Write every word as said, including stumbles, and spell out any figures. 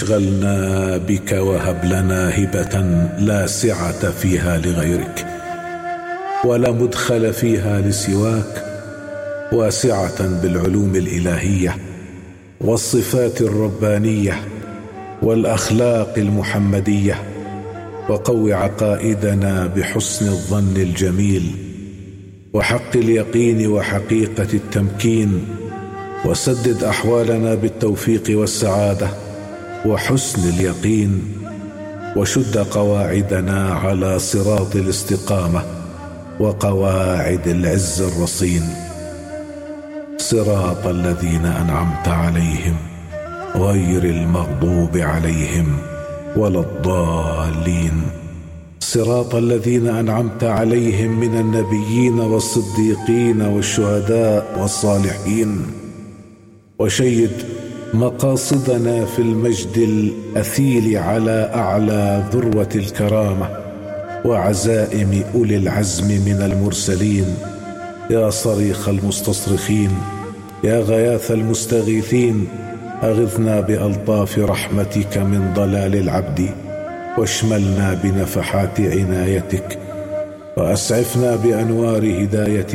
اشغلنا بك وهب لنا هبة لا سعة فيها لغيرك ولا مدخل فيها لسواك، واسعة بالعلوم الإلهية والصفات الربانية والأخلاق المحمدية، وقو عقائدنا بحسن الظن الجميل وحق اليقين وحقيقة التمكين، وسدد أحوالنا بالتوفيق والسعادة وحسن اليقين، وشد قواعدنا على صراط الاستقامة وقواعد العز الرصين، صراط الذين أنعمت عليهم غير المغضوب عليهم ولا الضالين، صراط الذين أنعمت عليهم من النبيين والصديقين والشهداء والصالحين. وشيد مقاصدنا في المجد الأثيل على أعلى ذروة الكرامة وعزائم أولي العزم من المرسلين، يا صريخ المستصرخين، يا غياث المستغيثين، أغثنا بألطاف رحمتك من ضلال العبد، واشملنا بنفحات عنايتك، وأسعفنا بأنوار هدايتك.